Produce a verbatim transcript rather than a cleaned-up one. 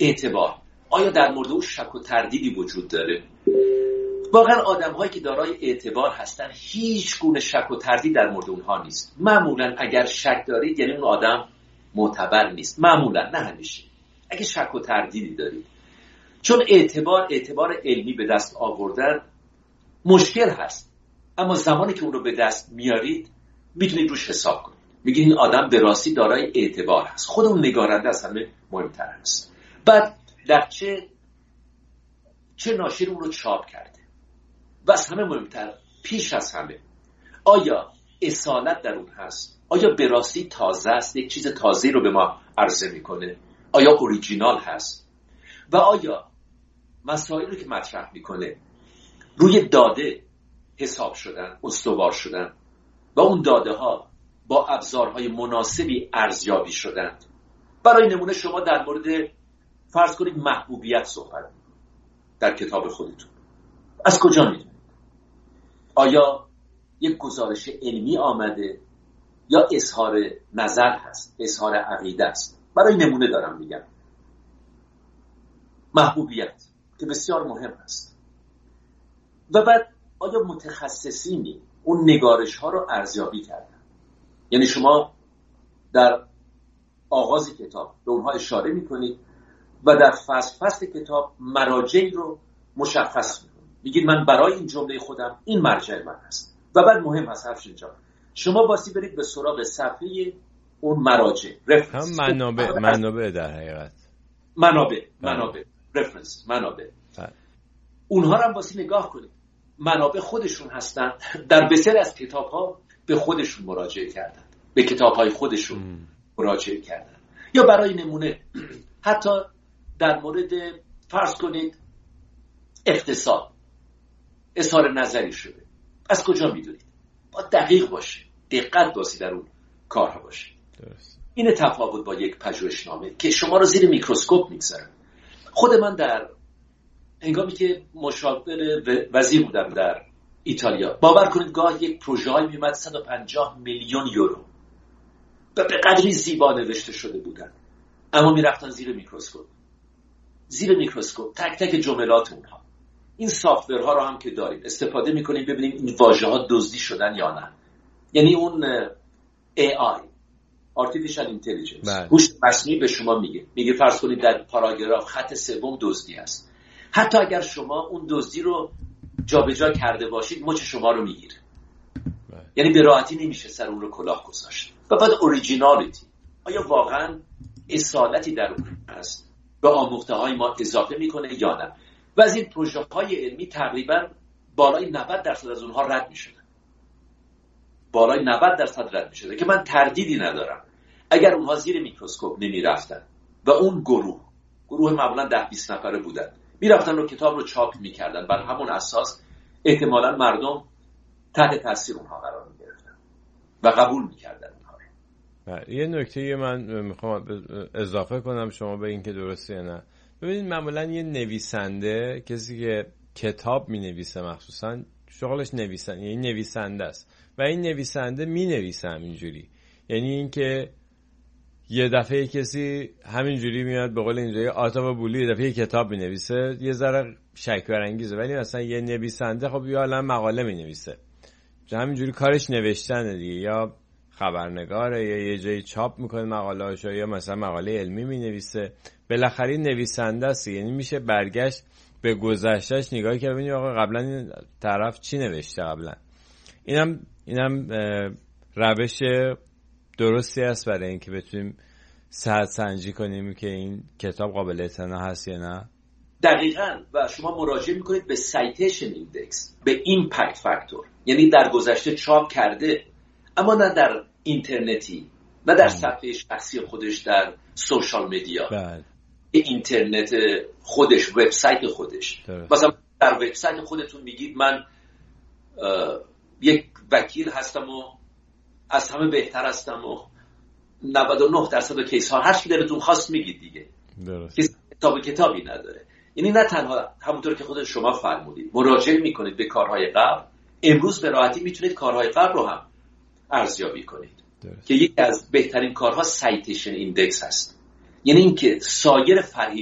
اعتبار، آیا در مورد اون شک و تردیدی وجود داره؟ واقعا آدم هایی که دارای اعتبار هستن هیچ گونه شک و تردید در مورد اونها نیست. معمولا اگر شک دارید یعنی اون آدم معتبر نیست، معمولا، نه همیشه. اگه شک و تردیدی دارید، چون اعتبار اعتبار علمی به دست آوردن مشکل هست، اما زمانی که اون رو به دست میارید میتونید روش حساب کنید، میگید این آدم به راستی دارای اعتبار هست. خود اون نگارنده از همه مهمتر هست. بعد در چه چه ناشر اون رو چاپ کرده و از همه مهمتر، پیش از همه، آیا اصالت در اون هست؟ آیا به راستی تازه است، یک چیز تازه رو به ما عرضه میکنه؟ آیا اوریجینال هست؟ و آیا مسائلی رو که مطرح میکنه روی داده حساب شدن، استوار شدن و اون داده ها با ابزارهای مناسبی ارزیابی شدند؟ برای نمونه شما در مورد فرض کنید محبوبیت صحبت در کتاب خودتون، از کجا میدونید؟ آیا یک گزارش علمی آمده یا اظهار نظر هست، اظهار عقیده است؟ برای نمونه دارم میگم. محبوبیت که بسیار مهم است. و بعد آیا متخصصینی اون نگارش ها رو ارزیابی کردن؟ یعنی شما در آغاز کتاب به اونها اشاره میکنید و در فصل فصل کتاب مراجعی رو مشخص میکنید، میگید من برای این جمله خودم این مرجع من هست. و بعد مهم هست افشین جان شما باسی برید به سراغ صفحه اون مراجع، هم منابع منابع در حقیقت منابع منابع رفرنس منابع اونها رو هم باسی نگاه کنید. منابع خودشون هستن، در بسیاری از کتاب ها به خودشون مراجعه کردن، به کتاب های خودشون م. مراجعه کردن. یا برای نمونه حتی در مورد فرض کنید اقتصاد اظهار نظری شده، از کجا میدونید؟ با دقیق باشه، دقت باسی در اون کارها باشه. درست. این تفاوت با یک پژوهشنامه که شما رو زیر میکروسکوپ میگذاره. خود من در هنگامی که مشاور وزیر بودم در ایتالیا، باور کنید گاه یک پروژه‌ای میومد صد و پنجاه میلیون یورو و به قدری زیبا نوشته شده بودن، اما میرفتن زیر میکروسکوپ زیر میکروسکوپ تک تک جملات اونها. این سافتورها رو هم که داریم استفاده میکنیم ببینیم این واژه‌ها دزدی شدن یا نه. یعنی اون ای آی Artificial Intelligence هوش مصنوعی به شما میگه میگه فرض کنید در پاراگراف خط سوم دزدی است. حتی اگر شما اون دزدی رو جابجا کرده باشید مچ شما رو میگیره. یعنی به راحتی نمیشه سر اون رو کلاه گذاشت. و بعد اوریجینالیتی، آیا واقعا اصالتی در اون هست، به آموخته های ما اضافه میکنه یا نه؟ و از این پروژه های علمی تقریبا بالای نود درصد از اونها رد میشدن، بالای نود درصد رد میشده که من تردیدی ندارم اگر اونها زیر میکروسکوپ نمیرفتن و اون گروه گروه معمولا ده بیست نفره بودن میرفتن و کتاب رو چاپ میکردن، بر همون اساس احتمالاً مردم تحت تاثیر اونها قرار میگرفتن و قبول میکردن اونها رو. یه نکته من میخوام اضافه کنم شما به این که درسته یا نه. ببینید معمولا یه نویسنده، کسی که کتاب مینویسه مخصوصا شغلش نویسن، یعنی نویسنده است و این نویسنده مینویسه همینجوری، یعنی اینکه یه دفعه کسی همینجوری میاد به قول اینجوری آتا و بولی یه دفعه کتاب مینویسه، یه ذره شک برانگیزه. ولی مثلا یه نویسنده خب یا الان مقاله مینویسه، همینجوری کارش نوشتنه دیگه، یا خبرنگاره یا یه جایی چاپ میکنه مقاله‌اشو، یا مثلا مقاله علمی مینویسه. بالاخره نویسنده است، یعنی میشه برگشت به گذشتهش نگاه کرد ببینید آقا قبلا این طرف چی نوشته قبلا. اینم اینم روش درستی است برای اینکه بتونیم صحت سنجی کنیم که این کتاب قابل اعتنا هست یا نه. دقیقاً. و شما مراجعه میکنید به سایتیشن ایندکس، به ایمپکت فاکتور، یعنی در گذشته چاپ کرده اما نه در اینترنتی، نه در صفحه شخصی خودش در سوشال مدیا، بله. اینترنت خودش، وبسایت خودش. درست. مثلا در وبسایت خودتون میگید من یک وکیل هستم و از همه بهتر هستم و نود و نه درصد کیس ها هر چی دلتون خواست میگید دیگه. درست. کسی کتاب کتابی نداره. یعنی نه تنها همونطور که خود شما فرمودید مراجعه میکنید به کارهای قبل، امروز به راحتی میتونید کارهای قبل رو هم ارزیابی کنید. درست. که یکی از بهترین کارها سایتیشن ایندکس هست، یعنی اینکه سایر فرعی